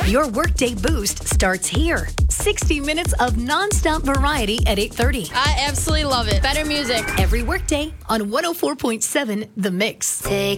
Your Workday Boost starts here. 60 minutes of nonstop variety at 8:30. I absolutely love it. Better music. Every workday on 104.7 The Mix. Take